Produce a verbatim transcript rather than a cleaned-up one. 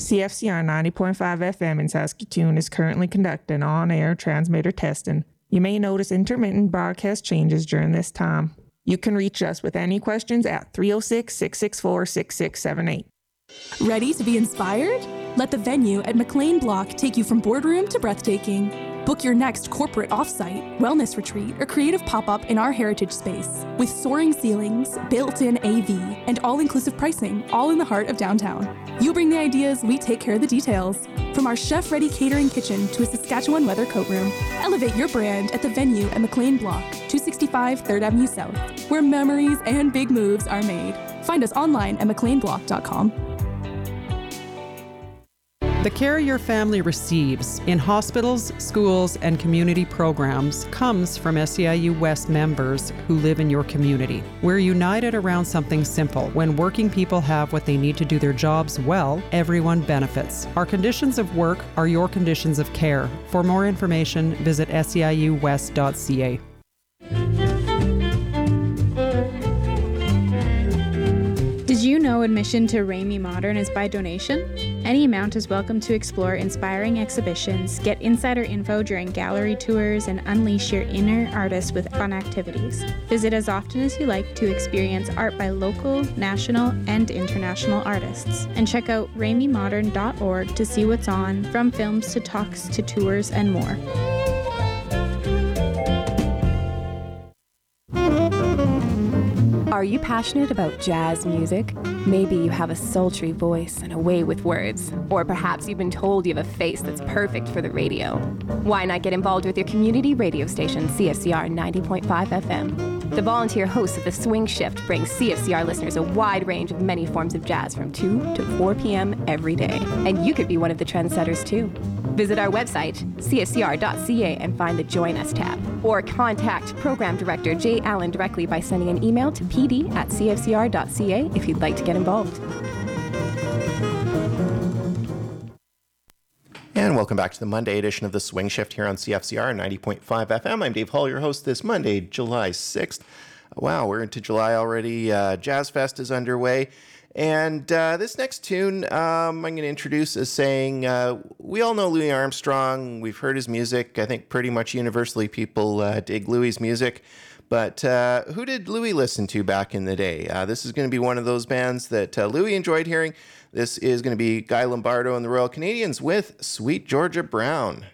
C F C R ninety point five F M in Saskatoon is currently conducting on-air transmitter testing. You may notice intermittent broadcast changes during this time. You can reach us with any questions at three oh six, six six four, six six seven eight. Ready to be inspired? Let the venue at McLean Block take you from boardroom to breathtaking. Book your next corporate offsite, wellness retreat, or creative pop-up in our heritage space. With soaring ceilings, built-in A V, and all-inclusive pricing, all in the heart of downtown. You bring the ideas, we take care of the details. From our chef-ready catering kitchen to a Saskatchewan weather coat room, elevate your brand at the venue at McLean Block, two sixty-five third Avenue South, where memories and big moves are made. Find us online at mclean block dot com. The care your family receives in hospitals, schools, and community programs comes from S E I U West members who live in your community. We're united around something simple. When working people have what they need to do their jobs well, everyone benefits. Our conditions of work are your conditions of care. For more information, visit S E I U west dot C A. Did you know admission to Ramey Modern is by donation? Any amount is welcome to explore inspiring exhibitions, get insider info during gallery tours, and unleash your inner artist with fun activities. Visit as often as you like to experience art by local, national, and international artists. And check out ramey modern dot org to see what's on, from films to talks to tours and more. Are you passionate about jazz music? Maybe you have a sultry voice and a way with words. Or perhaps you've been told you have a face that's perfect for the radio. Why not get involved with your community radio station, C F C R ninety point five F M? The volunteer host of the Swing Shift brings C F C R listeners a wide range of many forms of jazz from two to four p.m. every day. And you could be one of the trendsetters too. Visit our website, c f c r dot c a, and find the Join Us tab. Or contact Program Director Jay Allen directly by sending an email to p d at c f c r dot c a if you'd like to get involved. And welcome back to the Monday edition of the Swing Shift here on C F C R ninety point five F M. I'm Dave Hall, your host this Monday, July sixth. Wow, we're into July already. Uh, Jazz Fest is underway. And uh, this next tune um, I'm going to introduce as saying, uh, we all know Louis Armstrong. We've heard his music. I think pretty much universally people uh, dig Louis's music. But uh, who did Louis listen to back in the day? Uh, this is going to be one of those bands that uh, Louis enjoyed hearing. This is going to be Guy Lombardo and the Royal Canadians with Sweet Georgia Brown.